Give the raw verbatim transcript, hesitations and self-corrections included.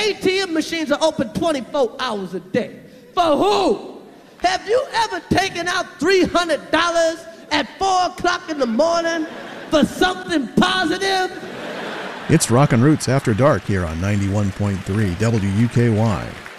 A T M machines are open twenty-four hours a day. For who? Have you ever taken out three hundred dollars at four o'clock in the morning for something positive? It's Rockin' Roots After Dark here on ninety-one point three W U K Y.